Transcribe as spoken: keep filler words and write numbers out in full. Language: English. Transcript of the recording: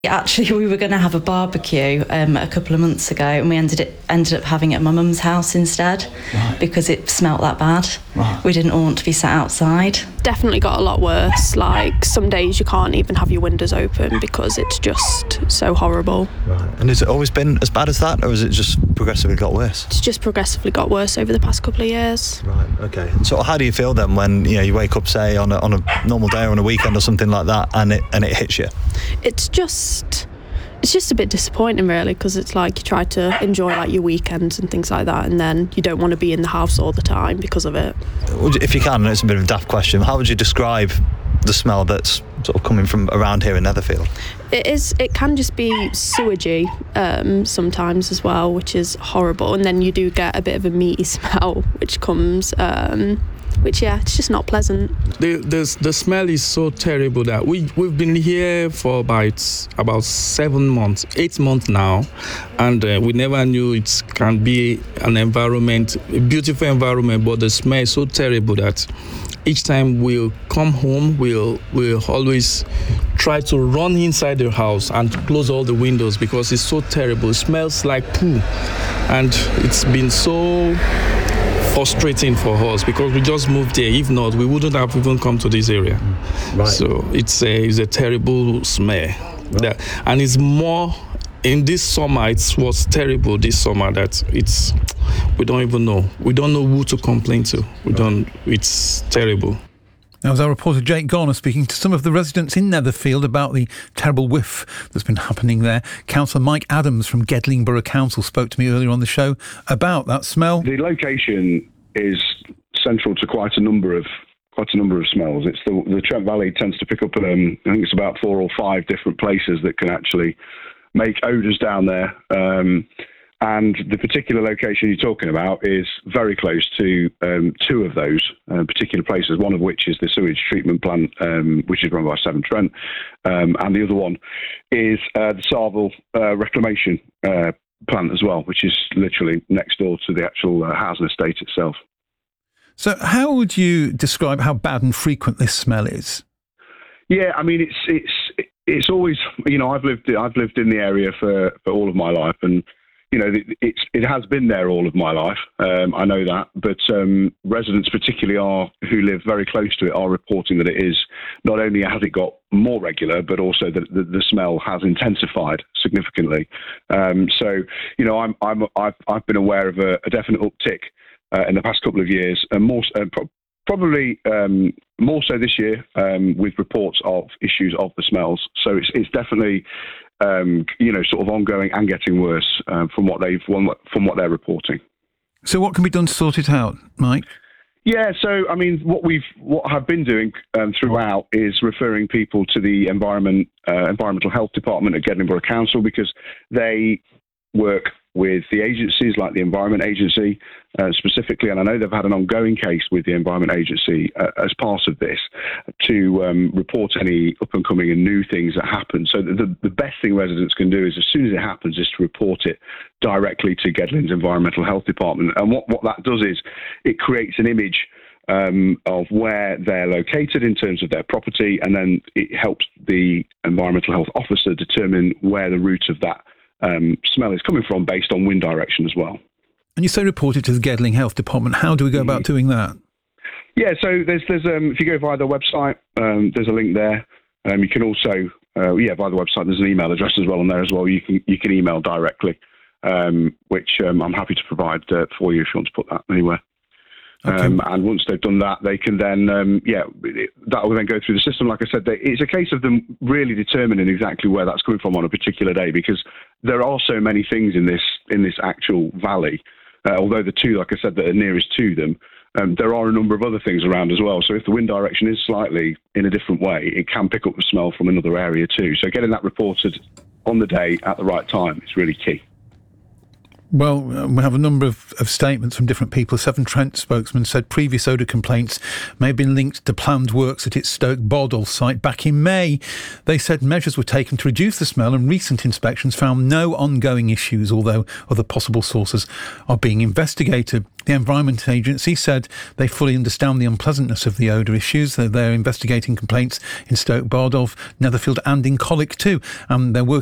Actually, we were going to have a barbecue um, a couple of months ago, and we ended it ended up having it at my mum's house instead, right, because it smelt that bad. Right. We didn't want to be sat outside. Definitely got a lot worse. Like, some days you can't even have your windows open because it's just so horrible. Right. And has it always been as bad as that, or has it just progressively got worse? It's just progressively got worse over the past couple of years. Right. Okay. So how do you feel then when, you know, you wake up, say, on a, on a normal day or on a weekend or something like that, and it and it hits you? It's just it's just a bit disappointing, really, because it's like you try to enjoy like your weekends and things like that, and then you don't want to be in the house all the time because of it. If you can, and it's a bit of a daft question, how would you describe the smell that's sort of coming from around here in Netherfield? It is. It can just be sewagey um, sometimes as well, which is horrible, and then you do get a bit of a meaty smell, which comes. Um, Which, yeah, it's just not pleasant. The, the the smell is so terrible that we we've been here for about about seven months, eight months now, and uh, we never knew it can be an environment, a beautiful environment, but the smell is so terrible that each time we'll come home, we'll we'll always try to run inside the house and close all the windows because it's so terrible. It smells like poo, and it's been so frustrating for us because we just moved here. If not, we wouldn't have even come to this area. Right. So it's a, it's a terrible smell. Right. That, and it's more, in this summer, it was terrible this summer that it's, we don't even know. We don't know who to complain to. We don't, it's terrible. That was our reporter Jake Garner speaking to some of the residents in Netherfield about the terrible whiff that's been happening there. Councillor Mike Adams from Gedling Borough Council spoke to me earlier on the show about that smell. The location is central to quite a number of quite a number of smells. It's the the Trent Valley tends to pick up. Um, I think it's about four or five different places that can actually make odours down there. Um, And the particular location you're talking about is very close to um, two of those uh, particular places, one of which is the sewage treatment plant, um, which is run by Severn Trent, um, and the other one is uh, the Sarville uh, reclamation uh, plant as well, which is literally next door to the actual uh, housing estate itself. So how would you describe how bad and frequent this smell is? Yeah, I mean, it's it's it's always, you know, I've lived I've lived in the area for, for all of my life, and you know, it's, it has been there all of my life. Um, I know that, but um, residents particularly are, who live very close to it, are reporting that it is, not only has it got more regular, but also that the, the smell has intensified significantly. Um, so, you know, I'm, I'm, I've, I've been aware of a, a definite uptick uh, in the past couple of years, and more, uh, pro- probably um, more so this year um, with reports of issues of the smells. So it's, it's definitely, Um, you know, sort of ongoing and getting worse uh, from what they've from what they're reporting. So, what can be done to sort it out, Mike? Yeah, so I mean, what we've what I've been doing um, throughout is referring people to the environment uh, environmental health department at Gedling Borough Council, because they work with the agencies like the Environment Agency uh, specifically, and I know they've had an ongoing case with the Environment Agency uh, as part of this to um, report any up and coming and new things that happen. So the, the best thing residents can do is, as soon as it happens, is to report it directly to Gedling's Environmental Health Department. And what, what that does is it creates an image Um, of where they're located in terms of their property, and then it helps the environmental health officer determine where the root of that um, smell is coming from based on wind direction as well. And you say report it to the Gedling Health Department. How do we go about doing that? Yeah, so there's there's um, if you go via their website, um, there's a link there. Um, you can also uh, yeah via the website there's an email address as well on there as well. You can you can email directly, um, which um, I'm happy to provide uh, for you if you want to put that anywhere. Okay. Um, and once they've done that, they can then, um, yeah, it, that will then go through the system. Like I said, they, it's a case of them really determining exactly where that's coming from on a particular day, because there are so many things in this in this actual valley. Uh, although the two, like I said, that are nearest to them, um, there are a number of other things around as well. So if the wind direction is slightly in a different way, it can pick up the smell from another area too. So getting that reported on the day at the right time is really key. Well, we have a number of, of statements from different people. A Severn Trent spokesman said previous odour complaints may have been linked to planned works at its Stoke Bardolph site back in May. They said measures were taken to reduce the smell, and recent inspections found no ongoing issues, although other possible sources are being investigated. The Environment Agency said they fully understand the unpleasantness of the odour issues. They're, they're investigating complaints in Stoke Bardolph, Netherfield and in Colwick too. And they're working